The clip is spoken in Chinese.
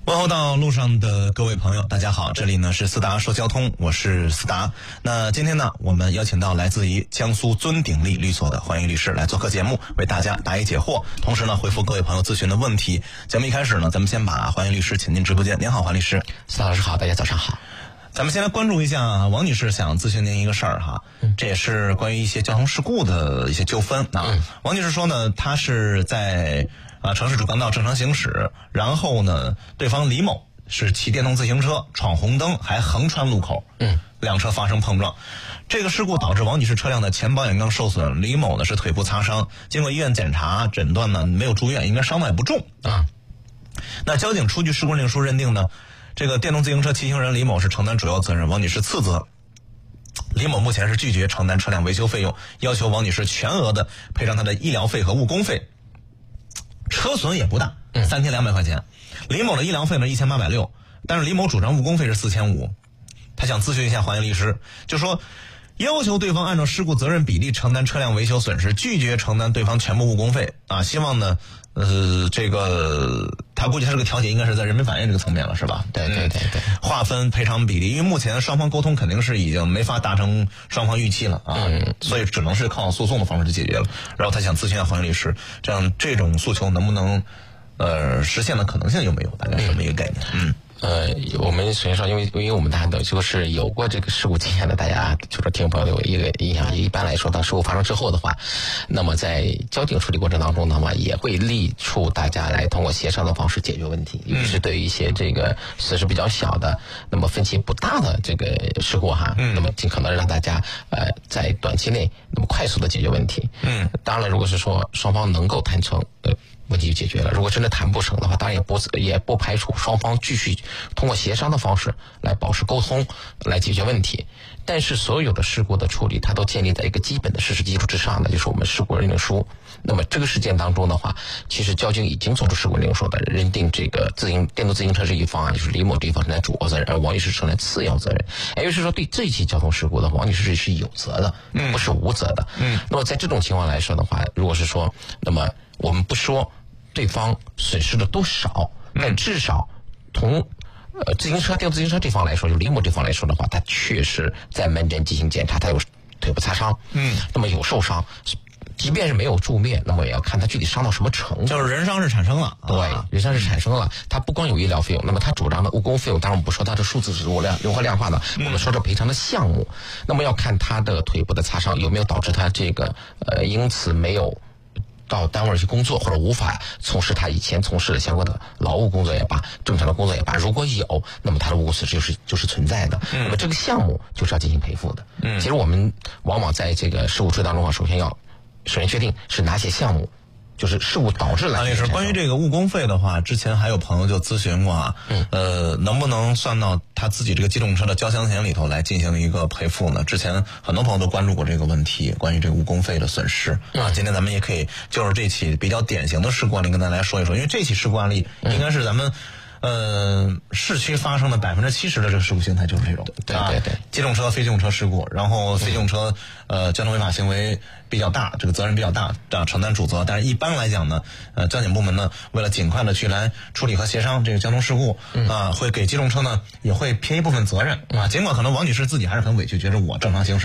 问候到路上的各位朋友，大家好，这里呢是思达说交通，我是思达。那今天呢，我们邀请到来自于江苏尊鼎力律所的黄英律师来做客节目，为大家答疑解惑，同时呢回复各位朋友咨询的问题。节目一开始呢，咱们先把黄英律师请进直播间。您好，黄律师。 思达老师好，大家早上好。 咱们先来关注一下王女士想咨询您一个事儿哈，这也是关于一些交通事故的一些纠纷啊。王女士说呢，她是在城市主干道正常行驶，然后呢，对方李某是骑电动自行车闯红灯，还横穿路口，两车发生碰撞。这个事故导致王女士车辆的前保险杠受损，李某呢是腿部擦伤，经过医院检查诊断呢没有住院，应该伤亡也不重啊。那交警出具事故认定书认定呢，这个电动自行车骑行人李某是承担主要责任，王女士次责。李某目前是拒绝承担车辆维修费用，要求王女士全额的赔偿她的医疗费和误工费。车损也不大，3200块钱。李某的医疗费呢1860，但是李某主张误工费是4500。他想咨询一下黄英律师，就说要求对方按照事故责任比例承担车辆维修损失，拒绝承担对方全部误工费啊。希望呢，这个他估计他这个调解应该是在人民法院这个层面了，是吧？ 对， 划分赔偿比例，因为目前双方沟通肯定是已经没法达成双方预期了啊，所以只能是靠诉讼的方式去解决了。然后他想咨询一下黄英律师，这种诉求能不能实现的可能性有没有？大概什么一个概念？ 我们首先说，因为我们大家都就是有过这个事故经验的，大家就是听朋友有一个印象。一般来说，当事故发生之后的话，那么在交警处理过程当中的话，也会力促大家来通过协商的方式解决问题。尤其是对于一些这个损失比较小的，那么分歧不大的这个事故哈，那么尽可能让大家在短期内那么快速的解决问题。当然了，如果是说双方能够谈成，问题就解决了。如果真的谈不成的话，当然也不排除双方继续通过协商的方式来保持沟通，来解决问题。但是所有的事故的处理，它都建立在一个基本的事实基础之上的，就是我们事故认定书。那么这个事件当中的话，其实交警已经做出事故认定书的，认定这个电动自行车这一方就是李某这一方承担主要责任，而王女士承担次要责任。也就是说，对这起交通事故的王女士是有责的，不是无责的。那么在这种情况来说的话，如果是说，那么我们不说对方损失的多少，但至少从电动自行车这方来说，就李某这方来说的话，他确实在门诊进行检查，他有腿部擦伤，那么有受伤，即便是没有住院，那么也要看他具体伤到什么程度， 就是人伤是产生了， 对，人伤是产生了。他不光有医疗费用，那么他主张的误工费用，当然我们不说他的数字是如何量化的，我们说这赔偿的项目，那么要看他的腿部的擦伤有没有导致他这个因此没有到单位去工作，或者无法从事他以前从事的相关的劳务工作也罢，正常的工作也罢，如果有，那么他的误损失就是存在的。那么这个项目就是要进行赔付的。其实我们往往在这个事故处理当中首先确定是哪些项目，就是事故导致来。 是关于这个误工费的话，之前还有朋友就咨询过啊，能不能算到他自己这个机动车的交强险里头来进行一个赔付呢？之前很多朋友都关注过这个问题，关于这个误工费的损失啊。今天咱们也可以就是这起比较典型的事故案例跟大家来说一说，因为这起事故案例应该是咱们市区发生的70%的这个事故形态就是这种， 对， 机动车、非机动车事故，然后非机动车交通违法行为比较大，这个责任比较大，承担主责。但是一般来讲呢，交警部门呢，为了尽快的去来处理和协商这个交通事故，会给机动车呢也会撇一部分责任啊。尽管可能王女士自己还是很委屈，觉得我正常行驶